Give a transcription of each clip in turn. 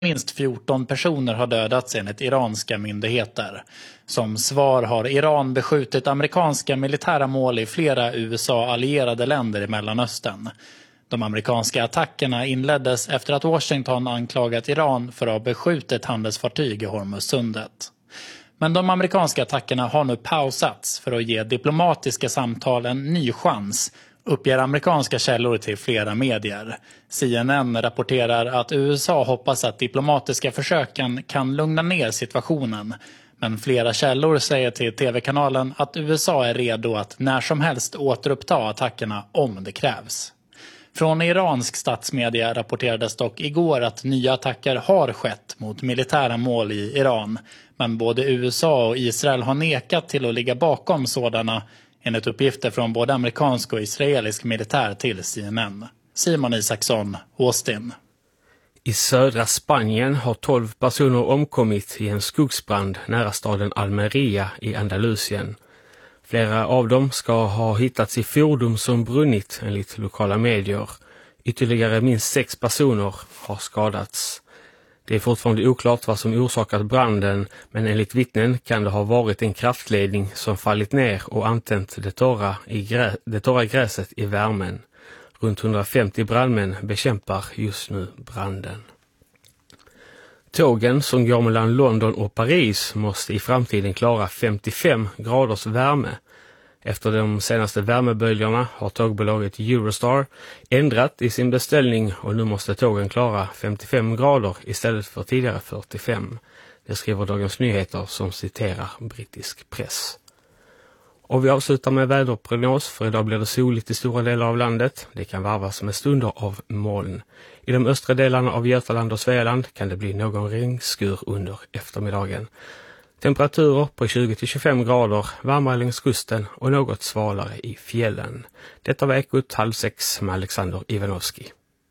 Minst 14 personer har dödats enligt iranska myndigheter. Som svar har Iran beskjutit amerikanska militära mål i flera USA-allierade länder i Mellanöstern. De amerikanska attackerna inleddes efter att Washington anklagat Iran för att ha beskjutit handelsfartyg i Hormuzsundet. Men de amerikanska attackerna har nu pausats för att ge diplomatiska samtal en ny chans, uppger amerikanska källor till flera medier. CNN rapporterar att USA hoppas att diplomatiska försöken kan lugna ner situationen. Men flera källor säger till tv-kanalen att USA är redo att när som helst återuppta attackerna om det krävs. Från iransk statsmedia rapporterades dock igår att nya attacker har skett mot militära mål i Iran. Men både USA och Israel har nekat till att ligga bakom sådana, enligt uppgifter från både amerikansk och israelisk militär till CNN. Simon Isaksson, Austin. I södra Spanien har 12 personer omkommit i en skogsbrand nära staden Almeria i Andalusien. Flera av dem ska ha hittats i fordon som brunnit enligt lokala medier. Ytterligare minst 6 personer har skadats. Det är fortfarande oklart vad som orsakat branden, men enligt vittnen kan det ha varit en kraftledning som fallit ner och antänt det torra gräset i värmen. Runt 150 brandmän bekämpar just nu branden. Tågen som går mellan London och Paris måste i framtiden klara 55 graders värme. Efter de senaste värmeböljorna har tågbolaget Eurostar ändrat i sin beställning och nu måste tågen klara 55 grader istället för tidigare 45. Det skriver Dagens Nyheter som citerar brittisk press. Och vi avslutar med väderprognos, för idag blir det soligt i stora delar av landet. Det kan varvas med stunder av moln. I de östra delarna av Götaland och Svealand kan det bli någon regnskur under eftermiddagen. Temperaturer på 20-25 grader, varmare längs kusten och något svalare i fjällen. Detta var Ekot 5:30 med Alexander Ivanovski.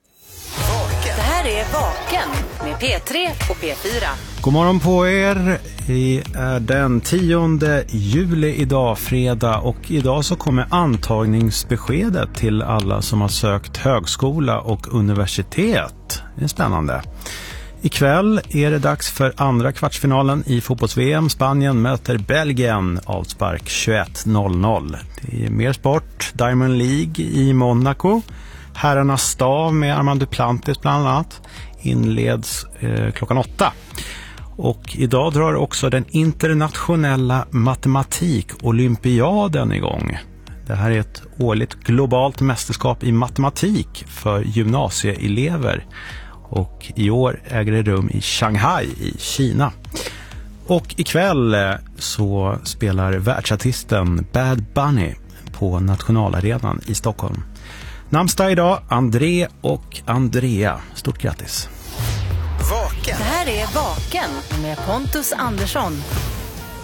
Det här är Vaken med P3 och P4. God morgon på er. Det är den 10 juli idag, fredag, och idag så kommer antagningsbeskedet till alla som har sökt högskola och universitet. Det är spännande. Ikväll är det dags för andra kvartsfinalen i fotbolls-VM. Spanien möter Belgien, avspark 21:00. Det är mer sport. Diamond League i Monaco. Herrarnas stav med Armand Duplantis bland annat inleds klockan 8. Och idag drar också den internationella matematik-olympiaden igång. Det här är ett årligt globalt mästerskap i matematik för gymnasieelever. Och i år äger det rum i Shanghai i Kina. Och ikväll så spelar världsartisten Bad Bunny på Nationalarenan i Stockholm. Namnsdag idag, André och Andrea. Stort grattis. Det här är Vaken med Pontus Andersson.